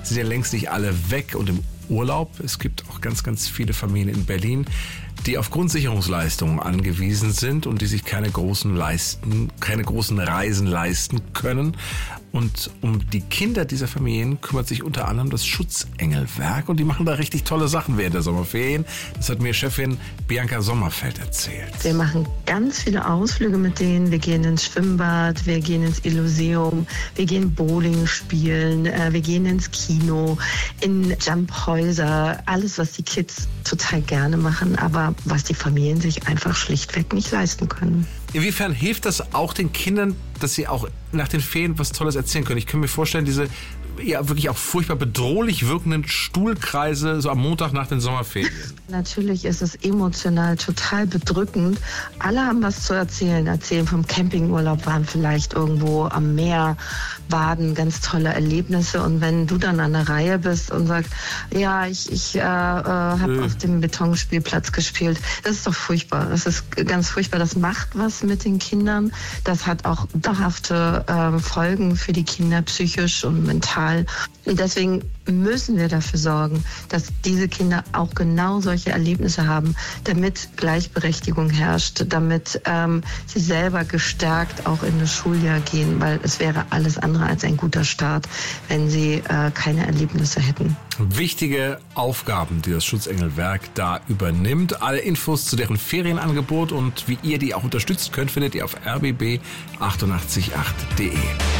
sind ja längst nicht alle weg und im Urlaub. Es gibt auch ganz, ganz viele Familien in Berlin, die auf Grundsicherungsleistungen angewiesen sind und die sich keine großen Reisen leisten können. Und um die Kinder dieser Familien kümmert sich unter anderem das Schutzengelwerk und die machen da richtig tolle Sachen während der Sommerferien. Das hat mir Chefin Bianca Sommerfeld erzählt. Wir machen ganz viele Ausflüge mit denen. Wir gehen ins Schwimmbad, wir gehen ins Illuseum, wir gehen Bowling spielen, wir gehen ins Kino, in Jumphäuser. Alles, was die Kids total gerne machen, aber was die Familien sich einfach schlichtweg nicht leisten können. Inwiefern hilft das auch den Kindern, dass sie auch nach den Ferien was Tolles erzählen können? Ich kann mir vorstellen, diese ja wirklich auch furchtbar bedrohlich wirkenden Stuhlkreise so am Montag nach den Sommerferien. Natürlich ist es emotional total bedrückend. Alle haben was zu erzählen. Erzählen vom Campingurlaub, waren vielleicht irgendwo am Meer, baden, ganz tolle Erlebnisse. Und wenn du dann an der Reihe bist und sagst, ja, ich habe auf dem Betonspielplatz gespielt, das ist doch furchtbar. Das ist ganz furchtbar. Das macht was mit den Kindern. Das hat auch dauerhafte Folgen für die Kinder, psychisch und mental. Und deswegen müssen wir dafür sorgen, dass diese Kinder auch genau solche Erlebnisse haben, damit Gleichberechtigung herrscht, damit sie selber gestärkt auch in das Schuljahr gehen, weil es wäre alles andere als ein guter Start, wenn sie keine Erlebnisse hätten. Wichtige Aufgaben, die das Schutzengelwerk da übernimmt. Alle Infos zu deren Ferienangebot und wie ihr die auch unterstützen könnt, findet ihr auf rbb888.de.